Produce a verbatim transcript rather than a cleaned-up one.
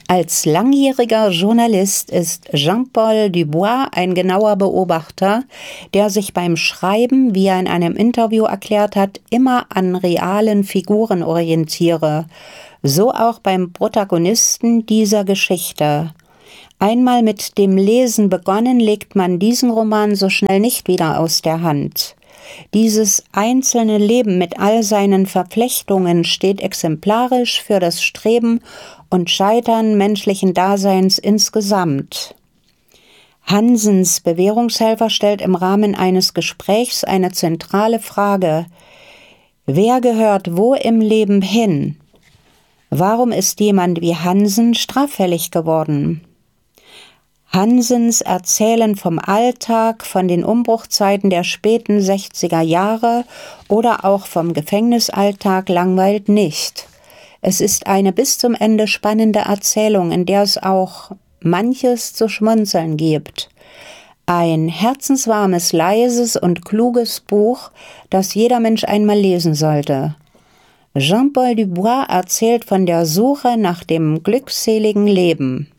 Als langjähriger Journalist ist Jean-Paul Dubois ein genauer Beobachter, der sich beim Schreiben, wie er in einem Interview erklärt hat, immer an realen Figuren orientiere. So auch beim Protagonisten dieser Geschichte. Einmal mit dem Lesen begonnen, legt man diesen Roman so schnell nicht wieder aus der Hand. Dieses einzelne Leben mit all seinen Verflechtungen steht exemplarisch für das Streben und Scheitern menschlichen Daseins insgesamt. Hansens Bewährungshelfer stellt im Rahmen eines Gesprächs eine zentrale Frage: Wer gehört wo im Leben hin? Warum ist jemand wie Hansen straffällig geworden? Hansens Erzählen vom Alltag, von den Umbruchzeiten der späten sechziger Jahre oder auch vom Gefängnisalltag langweilt nicht. Es ist eine bis zum Ende spannende Erzählung, in der es auch manches zu schmunzeln gibt. Ein herzenswarmes, leises und kluges Buch, das jeder Mensch einmal lesen sollte. Jean-Paul Dubois erzählt von der Suche nach dem glückseligen Leben.